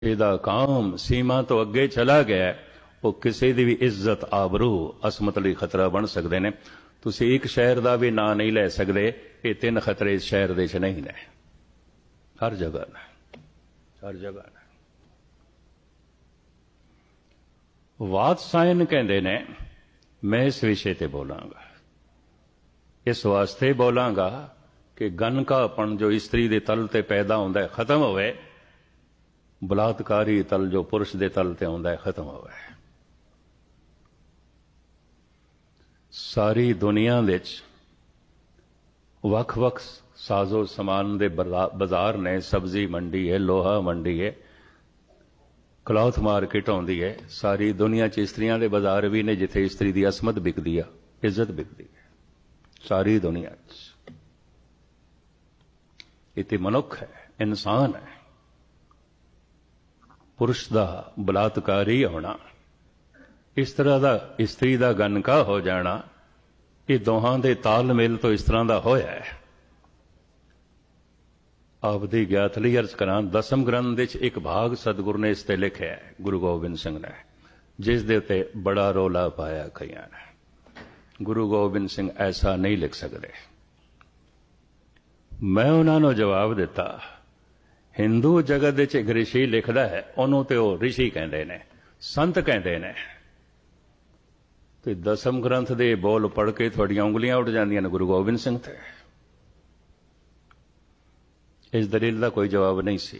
ਇਹਦਾ ਕਾਮ ਸੀਮਾ ਤੋਂ ਅੱਗੇ ਚਲਾ ਗਿਆ, ਉਹ ਕਿਸੇ ਦੀ ਵੀ ਇੱਜ਼ਤ ਆਬਰੂ ਅਸਮਤ ਲਈ ਖਤਰਾ ਬਣ ਸਕਦੇ ਨੇ। ਤੁਸੀਂ ਇੱਕ ਸ਼ਹਿਰ ਦਾ ਵੀ ਨਾਂ ਨਹੀਂ ਲੈ ਸਕਦੇ, ਇਹ ਤਿੰਨ ਖਤਰੇ ਇਸ ਸ਼ਹਿਰ ਦੇ 'ਚ ਨਹੀਂ ਨੇ, ਹਰ ਜਗ੍ਹਾ ਨੇ, ਹਰ ਜਗ੍ਹਾ ਨੇ। ਵਾਤਸਾਇਨ ਕਹਿੰਦੇ ਨੇ, ਮੈਂ ਇਸ ਵਿਸ਼ੇ ਤੇ ਬੋਲਾਂਗਾ, ਇਸ ਵਾਸਤੇ ਬੋਲਾਂਗਾ ਕਿ ਗਨਕਾਪਣ ਜੋ ਇਸਤਰੀ ਦੇ ਤਲ ਤੇ ਪੈਦਾ ਹੁੰਦਾ ਹੈ ਖਤਮ ਹੋਵੇ, ਬਲਾਤਕਾਰੀ ਤਲ ਜੋ ਪੁਰਸ਼ ਦੇ ਤਲ ਤੇ ਆਉਂਦਾ ਹੈ ਖਤਮ ਹੋਵੇ। ਸਾਰੀ ਦੁਨੀਆ ਵਿੱਚ ਵੱਖ-ਵੱਖ ਸਾਜ਼ੋ ਸਮਾਨ ਦੇ ਬਾਜ਼ਾਰ ਨੇ, ਸਬਜ਼ੀ ਮੰਡੀ ਹੈ, ਲੋਹਾ ਮੰਡੀ ਹੈ, ਕਲੌਥ ਮਾਰਕੀਟ ਆਉਂਦੀ ਹੈ। ਸਾਰੀ ਦੁਨੀਆ 'ਚ ਇਸਤਰੀਆਂ ਦੇ ਬਾਜ਼ਾਰ ਵੀ ਨੇ ਜਿੱਥੇ ਇਸਤਰੀ ਦੀ ਅਸਮਤ ਵਿਕਦੀ ਆ, ਇੱਜ਼ਤ ਵਿਕਦੀ ਹੈ, ਸਾਰੀ ਦੁਨੀਆ 'ਚ। ਇਹ ਤੇ ਮਨੁੱਖ ਹੈ, ਇਨਸਾਨ ਹੈ। ਪੁਰਸ਼ ਦਾ ਬਲਾਤਕਾਰੀ ਹੋਣਾ, ਇਸ ਤਰ੍ਹਾਂ ਦਾ ਇਸਤਰੀ ਦਾ ਗਨਕਾ ਹੋ ਜਾਣਾ, ਇਹ ਦੋਹਾਂ ਦੇ ਤਾਲਮੇਲ ਤੋਂ ਇਸ ਤਰ੍ਹਾਂ ਦਾ ਹੋਇਆ ਹੈ। ਆਪਦੀ ਗਿਆਤ ਲਈ ਅਰਜ਼ ਕਰਾਂ, ਦਸਮ ਗ੍ਰੰਥ ਵਿੱਚ ਇੱਕ ਭਾਗ ਸਤਿਗੁਰੂ ਨੇ ਇਸ ਤੇ ਲਿਖਿਆ ਹੈ, ਗੁਰੂ ਗੋਬਿੰਦ ਸਿੰਘ ਨੇ, ਜਿਸ ਦੇ ਉੱਤੇ ਬੜਾ ਰੌਲਾ ਪਾਇਆ ਕਈਆਂ ਨੇ। ਗੁਰੂ ਗੋਬਿੰਦ ਸਿੰਘ ਐਸਾ ਨਹੀਂ ਲਿਖ ਸਕਦੇ। ਮੈਂ ਉਹਨਾਂ ਨੂੰ ਜਵਾਬ ਦਿੱਤਾ, ਹਿੰਦੂ ਜਗਤ ਵਿੱਚ ਇੱਕ ਰਿਸ਼ੀ ਲਿਖਦਾ ਹੈ, ਉਹਨੂੰ ਤੇ ਉਹ ਰਿਸ਼ੀ ਕਹਿੰਦੇ ਨੇ, ਸੰਤ ਕਹਿੰਦੇ ਨੇ, ਤੇ ਦਸਮ ਗ੍ਰੰਥ ਦੇ ਬੋਲ ਪੜ੍ਹ ਕੇ ਤੁਹਾਡੀਆਂ ਉਂਗਲੀਆਂ ਉੱਡ ਜਾਂਦੀਆਂ ਨੇ ਗੁਰੂ ਗੋਬਿੰਦ ਸਿੰਘ ਤੇ। ਇਸ ਦਲੀਲ ਦਾ ਕੋਈ ਜਵਾਬ ਨਹੀਂ ਸੀ।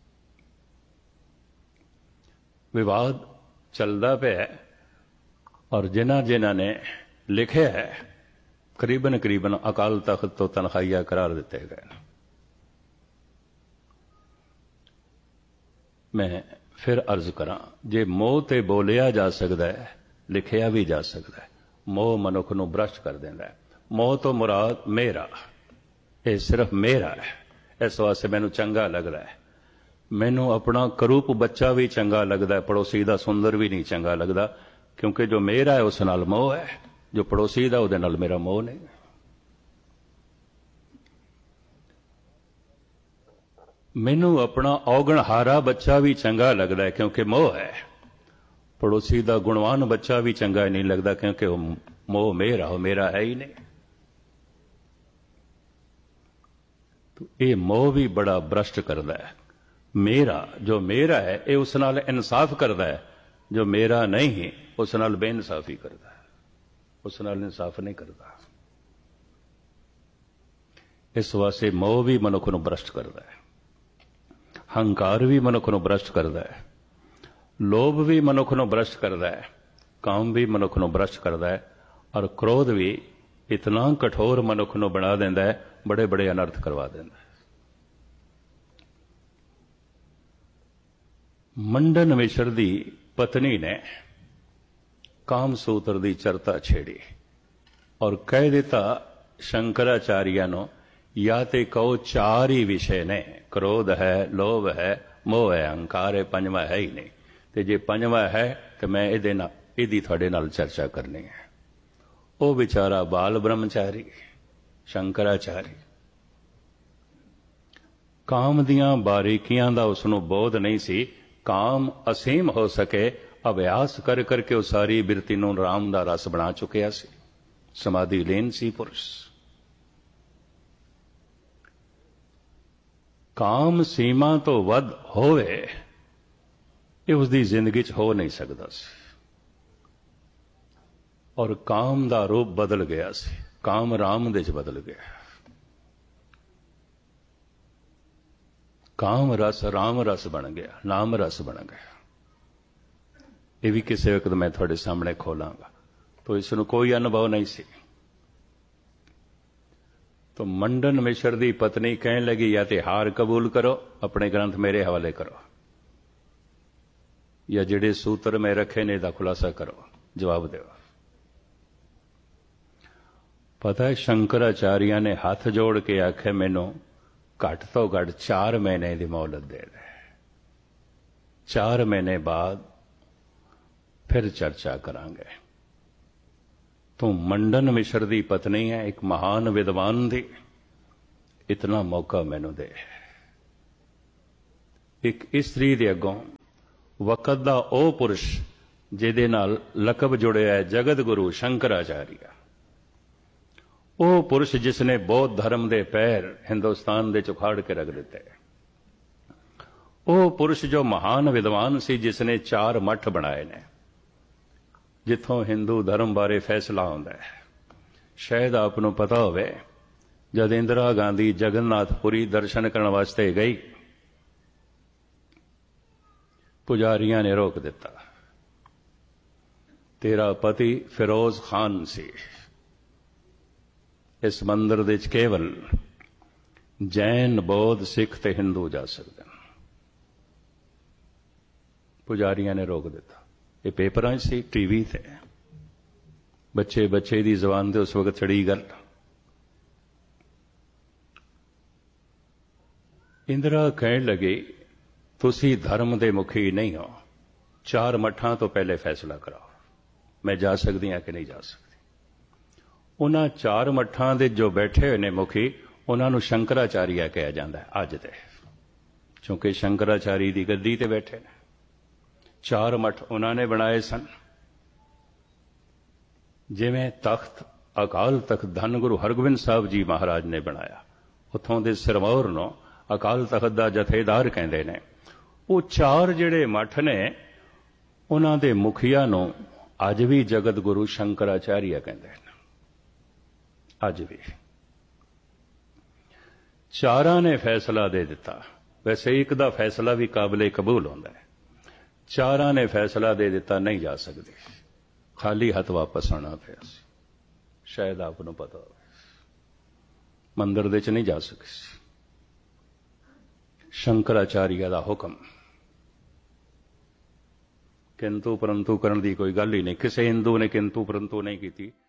ਵਿਵਾਦ ਚੱਲਦਾ ਪਿਆ, ਔਰ ਜਿਨ੍ਹਾਂ ਨੇ ਲਿਖਿਆ ਹੈ ਕਰੀਬਨ ਅਕਾਲ ਤਖਤ ਤੋਂ ਤਨਖਾਹੀਆ ਕਰਾਰ ਦਿੱਤੇ ਗਏ ਨੇ। ਮੈਂ ਫਿਰ ਅਰਜ਼ ਕਰਾਂ, ਜੇ ਮੋਹ ਤੇ ਬੋਲਿਆ ਜਾ ਸਕਦਾ ਹੈ, ਲਿਖਿਆ ਵੀ ਜਾ ਸਕਦਾ ਹੈ। ਮੋਹ ਮਨੁੱਖ ਨੂੰ ਭ੍ਰਸ਼ਟ ਕਰ ਦਿੰਦਾ ਹੈ। ਮੋਹ ਤੋਂ ਮੁਰਾਦ ਮੇਰਾ, ਇਹ ਸਿਰਫ ਮੇਰਾ ਹੈ, ਇਸ ਵਾਸਤੇ ਮੈਨੂੰ ਚੰਗਾ ਲੱਗਦਾ ਹੈ। ਮੈਨੂੰ ਆਪਣਾ ਕਰੂਪ ਬੱਚਾ ਵੀ ਚੰਗਾ ਲੱਗਦਾ ਹੈ, ਪੜੋਸੀ ਦਾ ਸੁੰਦਰ ਵੀ ਨਹੀਂ ਚੰਗਾ ਲੱਗਦਾ, ਕਿਉਂਕਿ ਜੋ ਮੇਰਾ ਹੈ ਉਸ ਨਾਲ ਮੋਹ ਹੈ, ਜੋ ਪੜੋਸੀ ਦਾ ਉਹਦੇ ਨਾਲ ਮੇਰਾ ਮੋਹ ਨਹੀਂ। ਮੈਨੂੰ ਆਪਣਾ ਔਗਣਹਾਰਾ ਬੱਚਾ ਵੀ ਚੰਗਾ ਲੱਗਦਾ ਹੈ, ਕਿਉਂਕਿ ਮੋਹ ਹੈ। ਪੜੋਸੀ ਦਾ ਗੁਣਵਾਨ ਬੱਚਾ ਵੀ ਚੰਗਾ ਨਹੀਂ ਲੱਗਦਾ, ਕਿਉਂਕਿ ਉਹ ਮੋਹ ਮੇਰਾ, ਉਹ ਮੇਰਾ ਹੈ ਹੀ ਨਹੀਂ। ਇਹ ਮੋਹ ਵੀ ਬੜਾ ਭ੍ਰਸ਼ਟ ਕਰਦਾ ਹੈ। ਮੇਰਾ, ਜੋ ਮੇਰਾ ਹੈ, ਇਹ ਉਸ ਨਾਲ ਇਨਸਾਫ ਕਰਦਾ ਹੈ, ਜੋ ਮੇਰਾ ਨਹੀਂ ਹੈ ਉਸ ਨਾਲ ਬੇਇਨਸਾਫੀ ਕਰਦਾ ਹੈ, ਉਸ ਨਾਲ ਇਨਸਾਫ ਨਹੀਂ ਕਰਦਾ। ਇਸ ਵਾਸਤੇ ਮੋਹ ਵੀ ਮਨੁੱਖ ਨੂੰ ਭ੍ਰਸ਼ਟ ਕਰਦਾ ਹੈ, ਹੰਕਾਰ ਵੀ ਮਨੁੱਖ ਨੂੰ ਭ੍ਰਸ਼ਟ ਕਰਦਾ ਹੈ, ਲੋਭ ਵੀ ਮਨੁੱਖ ਨੂੰ ਭ੍ਰਸ਼ਟ ਕਰਦਾ ਹੈ, ਕਾਮ ਵੀ ਮਨੁੱਖ ਨੂੰ ਭ੍ਰਸ਼ਟ ਕਰਦਾ ਹੈ, ਔਰ ਕ੍ਰੋਧ ਵੀ ਇਤਨਾ ਕਠੋਰ ਮਨੁੱਖ ਨੂੰ ਬਣਾ ਦਿੰਦਾ ਹੈ, ਬੜੇ ਅਨਰਥ ਕਰਵਾ ਦਿੰਦਾ ਹੈ। ਮੰਡਨ ਮਿਸ਼ਰ ਦੀ ਪਤਨੀ ਨੇ ਕਾਮ ਸੂਤਰ ਦੀ ਚਰਤਾ ਛੇੜੀ ਔਰ ਕਹਿ ਦਿੱਤਾ ਸ਼ੰਕਰਾਚਾਰੀਆ ਨੂੰ, ਜਾਂ ਤੇ ਕਹੋ ਚਾਰ ਹੀ ਵਿਸ਼ੇ ਨੇ, ਕ੍ਰੋਧ ਹੈ, ਲੋਭ ਹੈ, ਮੋਹ ਹੈ, ਅਹੰਕਾਰ ਹੈ, ਪੰਜਵਾਂ ਹੈ ਹੀ ਨਹੀਂ। ਤੇ ਜੇ ਪੰਜਵਾਂ ਹੈ ਤੇ ਮੈਂ ਇਹਦੀ ਤੁਹਾਡੇ ਨਾਲ ਚਰਚਾ ਕਰਨੀ ਹੈ। ਉਹ ਵਿਚਾਰਾ ਬਾਲ ਬ੍ਰਹਮਚਾਰੀ ਸ਼ੰਕਰਾਚਾਰੀ, ਕਾਮ ਦੀਆਂ ਬਾਰੀਕੀਆਂ ਦਾ ਉਸ ਨੂੰ ਬੋਧ ਨਹੀਂ ਸੀ। ਕਾਮ ਅਸੀਮ ਹੋ ਸਕੇ, ਅਭਿਆਸ ਕਰ ਕਰਕੇ ਉਹ ਸਾਰੀ ਬਿਰਤੀ ਨੂੰ ਰਾਮ ਦਾ ਰਸ ਬਣਾ ਚੁੱਕਿਆ ਸੀ। ਸਮਾਧੀ ਲੀਨ ਸੀ ਪੁਰਸ਼। ਕਾਮ ਸੀਮਾ ਤੋਂ ਵੱਧ ਹੋਵੇ, ਇਹ ਉਸ ਦੀ ਜ਼ਿੰਦਗੀ 'ਚ ਹੋ ਨਹੀਂ ਸਕਦਾ ਸੀ, ਔਰ ਕਾਮ ਦਾ ਰੂਪ ਬਦਲ ਗਿਆ ਸੀ। ਕਾਮ ਰਾਮ ਦੇ 'ਚ ਬਦਲ ਗਿਆ। ਕਾਮ ਰਸ ਰਾਮ ਰਸ ਬਣ ਗਿਆ, ਨਾਮ ਰਸ ਬਣ ਗਿਆ। ਇਹ ਵੀ ਕਿਸੇ ਵਕਤ ਮੈਂ ਤੁਹਾਡੇ ਸਾਹਮਣੇ ਖੋਲਾਂਗਾ। ਤਾਂ ਇਸ ਨੂੰ ਕੋਈ ਅਨੁਭਵ ਨਹੀਂ ਸੀ। तो मंडन मिश्र की पत्नी कहने लगी, या तो हार कबूल करो, अपने ग्रंथ मेरे हवाले करो, या जिहड़े सूत्र मैं रखे ने दा खुलासा करो, जवाब दो। पता है शंकराचार्य ने हाथ जोड़ के आखे, मैनू घट तो घट 4 महीने की मोहलत दे दे, 4 महीने बाद फिर चर्चा करांगे। तू मंडन मिश्र की पत्नी है, एक महान विद्वान दी, इतना मौका मैनू दे। ਇੱਕ ਇਸਤਰੀ ਦੇ ਅੱਗੋਂ ਵਕਤ ਦਾ ਉਹ ਪੁਰਸ਼ ਜਿਹਦੇ ਨਾਲ ਲਕਬ ਜੁੜਿਆ ਹੈ ਜਗਤ ਗੁਰੂ ਸ਼ੰਕਰਾਚਾਰੀਆ, ਉਹ ਪੁਰਸ਼ ਜਿਸ ਨੇ ਬੌਧ ਧਰਮ ਦੇ ਪੈਰ ਹਿੰਦੁਸਤਾਨ ਦੇ ਉਖਾੜ ਕੇ ਰੱਖ ਦਿੱਤੇ, ਉਹ ਪੁਰਸ਼ ਜੋ ਮਹਾਨ ਵਿਦਵਾਨ ਸੀ ਜਿਸ ਨੇ 4 ਮੱਠ ਬਣਾਏ ਨੇ ਜਿੱਥੋਂ ਹਿੰਦੂ ਧਰਮ ਬਾਰੇ ਫੈਸਲਾ ਹੁੰਦਾ ਹੈ। ਸ਼ਾਇਦ ਆਪ ਨੂੰ ਪਤਾ ਹੋਵੇ, ਜਦ ਇੰਦਰਾ ਗਾਂਧੀ ਜਗਨਨਾਥਪੁਰੀ ਦਰਸ਼ਨ ਕਰਨ ਵਾਸਤੇ ਗਈ, ਪੁਜਾਰੀਆਂ ਨੇ ਰੋਕ ਦਿੱਤਾ। ਤੇਰਾ ਪਤੀ ਫਿਰੋਜ਼ ਖਾਨ ਸੀ, ਇਸ ਮੰਦਰ ਦੇ ਵਿੱਚ ਕੇਵਲ ਜੈਨ, ਬੌਧ, ਸਿੱਖ ਤੇ ਹਿੰਦੂ ਜਾ ਸਕਦੇ ਹਨ। ਪੁਜਾਰੀਆਂ ਨੇ ਰੋਕ ਦਿੱਤਾ। ਇਹ ਪੇਪਰਾਂ 'ਚ ਸੀ, ਟੀਵੀ ਤੇ, ਬੱਚੇ ਦੀ ਜ਼ੁਬਾਨ ਤੇ ਉਸ ਵਕਤ ਚੜੀ ਗੱਲ। ਇੰਦਰਾ ਕਹਿਣ ਲੱਗੀ, ਤੁਸੀਂ ਧਰਮ ਦੇ ਮੁਖੀ ਨਹੀਂ ਹੋ, 4 ਮੱਠਾਂ ਤੋਂ ਪਹਿਲੇ ਫੈਸਲਾ ਕਰਾਓ, ਮੈਂ ਜਾ ਸਕਦੀ ਹਾਂ ਕਿ ਨਹੀਂ ਜਾ ਸਕਦੀ। ਉਹਨਾਂ 4 ਮੱਠਾਂ ਦੇ ਜੋ ਬੈਠੇ ਹੋਏ ਨੇ ਮੁਖੀ, ਉਹਨਾਂ ਨੂੰ ਸ਼ੰਕਰਾਚਾਰੀਆ ਕਿਹਾ ਜਾਂਦਾ ਹੈ ਅੱਜ ਦੇ, ਕਿਉਂਕਿ ਸ਼ੰਕਰਾਚਾਰੀ ਦੀ ਗੱਦੀ ਤੇ ਬੈਠੇ ਨੇ। 4 ਮੱਠ ਉਹਨਾਂ ਨੇ ਬਣਾਏ ਸਨ। ਜਿਵੇਂ ਤਖਤ ਅਕਾਲ ਤਖਤ ਧੰਨ ਗੁਰੂ ਹਰਗੋਬਿੰਦ ਸਾਹਿਬ ਜੀ ਮਹਾਰਾਜ ਨੇ ਬਣਾਇਆ, ਉੱਥੋਂ ਦੇ ਸਿਰਮੌਰ ਨੂੰ ਅਕਾਲ ਤਖਤ ਦਾ ਜਥੇਦਾਰ ਕਹਿੰਦੇ ਨੇ। ਉਹ 4 ਜਿਹੜੇ ਮੱਠ ਨੇ, ਉਹਨਾਂ ਦੇ ਮੁਖੀਆਂ ਨੂੰ ਅੱਜ ਵੀ ਜਗਤ ਗੁਰੂ ਸ਼ੰਕਰਾਚਾਰੀਆ ਕਹਿੰਦੇ ਨੇ। ਅੱਜ ਵੀ 4 ਨੇ ਫੈਸਲਾ ਦੇ ਦਿੱਤਾ। ਵੈਸੇ ਇੱਕ ਦਾ ਫੈਸਲਾ ਵੀ ਕਾਬਲੇ ਕਬੂਲ ਹੁੰਦਾ ਹੈ। 4 ਨੇ ਫੈਸਲਾ ਦੇ ਦਿੱਤਾ, ਨਹੀਂ ਜਾ ਸਕਦੇ, ਖਾਲੀ ਹੱਥ ਵਾਪਸ ਆਉਣਾ ਪਿਆ ਸੀ। ਸ਼ਾਇਦ ਆਪ ਨੂੰ ਪਤਾ ਹੋਵੇ, ਮੰਦਰ ਦੇ ਚ ਨਹੀਂ ਜਾ ਸਕੇ ਸੀ। ਸ਼ੰਕਰਾਚਾਰੀਆ ਦਾ ਹੁਕਮ, ਕਿੰਤੂ ਪਰੰਤੂ ਕਰਨ ਦੀ ਕੋਈ ਗੱਲ ਹੀ ਨਹੀਂ। ਕਿਸੇ ਹਿੰਦੂ ਨੇ ਕਿੰਤੂ ਪਰੰਤੂ ਨਹੀਂ ਕੀਤੀ।